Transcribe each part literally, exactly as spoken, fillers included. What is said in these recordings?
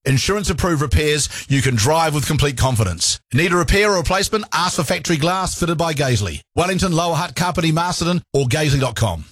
Insurance-approved repairs you can drive with complete confidence. Need a repair or replacement? Ask for factory glass fitted by Gaisley. Wellington, Lower Hutt, Kapiti, Masterton or gaisley dot com.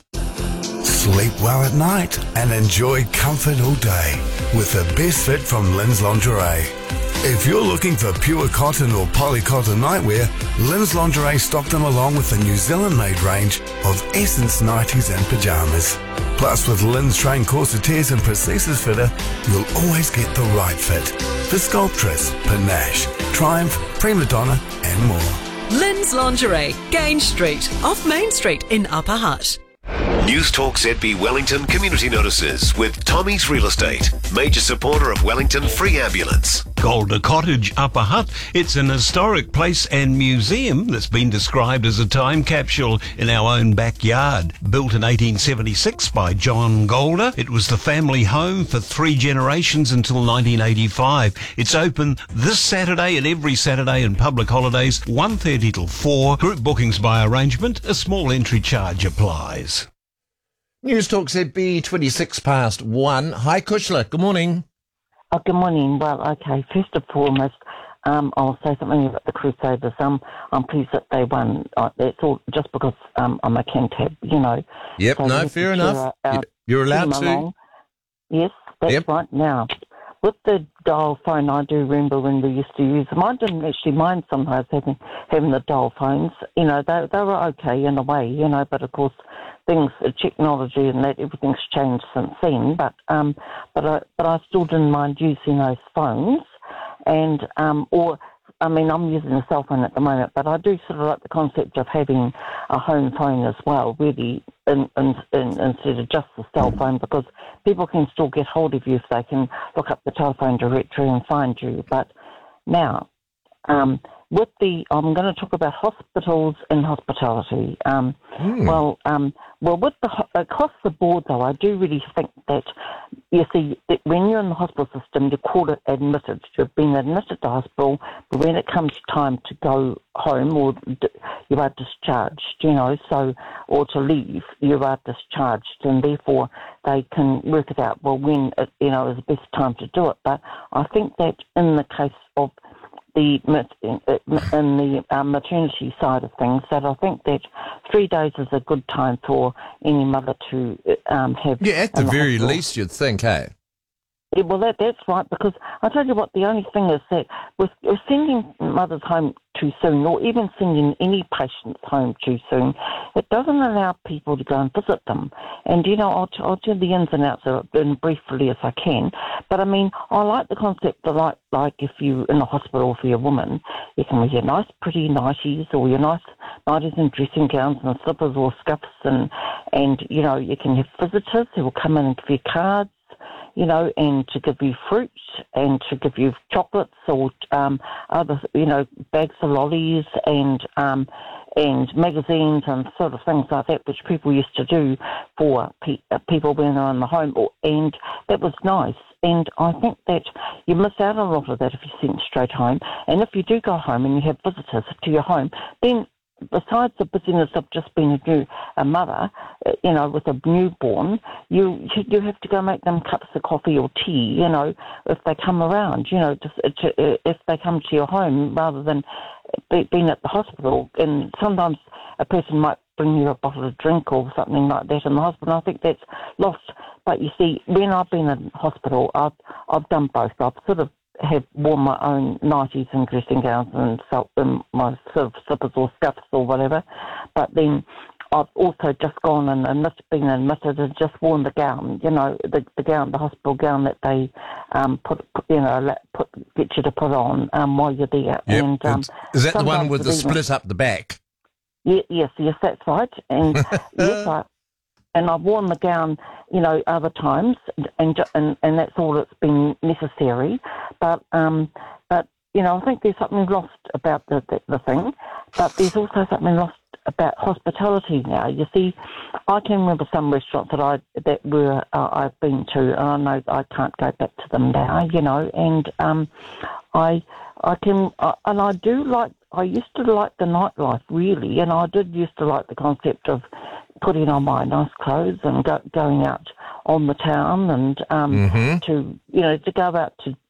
Sleep well at night and enjoy comfort all day with the best fit from Lynn's Lingerie. If you're looking for pure cotton or polycotton nightwear, Lynn's Lingerie stocked them along with the New Zealand-made range of Essence nighties and pyjamas. Plus, with Lynn's trained corsetiers and prosthesis fitter, you'll always get the right fit for Sculptress, Panache, Triumph, Prima Donna and more. Lynn's Lingerie, Grange Street, off Main Street in Upper Hutt. News Talk Z B Wellington Community Notices with Tommy's Real Estate, major supporter of Wellington Free Ambulance. Golder Cottage, Upper Hutt. It's an historic place and museum that's been described as a time capsule in our own backyard. Built in eighteen seventy-six by John Golder, it was the family home for three generations until nineteen eighty-five. It's open this Saturday and every Saturday and public holidays, one thirty till four. Group bookings by arrangement. A small entry charge applies. News Talk Z B, twenty-six past one. Hi, Kushla. Good morning. Oh, good morning. Well, okay, first and foremost, um, I'll say something about the Crusaders. Um, I'm pleased that they won. Uh, that's all just because um, I'm a Cantab, you know. Yep, so no, fair enough. Our, our You're allowed to. Along. Yes, that's yep. right. Now, with the dial phone, I do remember when we used to use them. I didn't actually mind sometimes having having the dial phones. You know, they they were okay in a way, you know, but of course, things, technology and that, everything's changed since then. But um, but I but I still didn't mind using those phones, and um, or I mean, I'm using a cell phone at the moment, but I do sort of like the concept of having a home phone as well, really, in, in, in, instead of just the cell phone, because people can still get hold of you if they can look up the telephone directory and find you. But now, um, with the, I'm going to talk about hospitals and hospitality. Um, mm. Well, um, well, with the across the board, though, I do really think that you see that when you're in the hospital system, you're called it admitted. You've been admitted to hospital, but when it comes time to go home or you are discharged, you know, so or to leave, you are discharged, and therefore they can work it out. Well, when it, you know is the best time to do it. But I think that in the case of the in the um, maternity side of things, that I think that three days is a good time for any mother to um, have. Yeah, at the very hospital. least, you'd think, hey. Yeah, well, that that's right, because I tell you what, the only thing is that with, with sending mothers home too soon, or even sending any patients home too soon, it doesn't allow people to go and visit them. And, you know, I'll, I'll tell the ins and outs of it as briefly as I can. But, I mean, I like the concept of, like, like if you're in a hospital for your woman, you can wear your nice, pretty nighties, or your nice nighties and dressing gowns and slippers or scuffs, and, and, you know, you can have visitors who will come in and give you cards, you know, and to give you fruit and to give you chocolates or um, other, you know, bags of lollies and um, and magazines and sort of things like that, which people used to do for pe- people when they're in the home. Or, and that was nice. And I think that you miss out on a lot of that if you're sent straight home. And if you do go home and you have visitors to your home, then besides the busyness of just being a new a mother, you know, with a newborn, you you have to go make them cups of coffee or tea, you know, if they come around, you know, just to, if they come to your home rather than be, being at the hospital. And sometimes a person might bring you a bottle of drink or something like that in the hospital. I think that's lost. But you see, when I've been in hospital, I've I've done both. I've sort of have worn my own nighties and dressing gowns and felt them my sort of slippers or scuffs or whatever. But then I've also just gone and admit, been admitted and just worn the gown, you know, the, the gown, the hospital gown that they um, put, you know, put, get you to put on um, while you're there. Yep. And um, is that the one with the split up the back? Yeah, yes, yes, that's right. And yes, I, and I've worn the gown, you know, other times, and and and that's all that's been necessary. But um, but you know, I think there's something lost about the, the the thing. But there's also something lost about hospitality now. You see, I can remember some restaurants that I that were uh, I've been to, and I know I can't go back to them now. You know, and um, I I can uh, and I do like. I used to like the nightlife really, and I did used to like the concept of putting on my nice clothes and go, going out on the town and um, mm-hmm. to, you know, to go out to